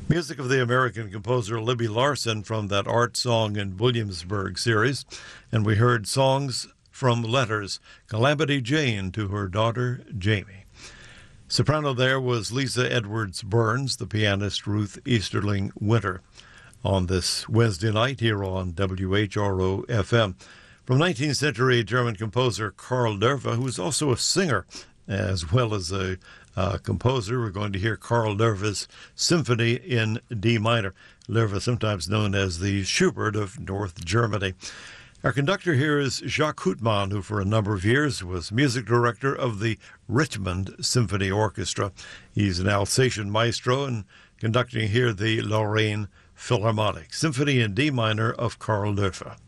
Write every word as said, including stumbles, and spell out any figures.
Music of the American composer Libby Larsen from that Art Song in Williamsburg series. And we heard songs from letters, Calamity Jane to her daughter Jamie. Soprano there was Lisa Edwards Burns, the pianist Ruth Easterling Winter, on this Wednesday night here on W H R O F M. From nineteenth century German composer Karl Lerve, who was also a singer as well as a uh, composer. We're going to hear Karl Lerve's Symphony in D minor. Lerve, sometimes known as the Schubert of North Germany. Our conductor here is Jacques Houtman, who for a number of years was music director of the Richmond Symphony Orchestra. He's an Alsatian maestro and conducting here the Lorraine Philharmonic. Symphony in D minor of Karl Lerve.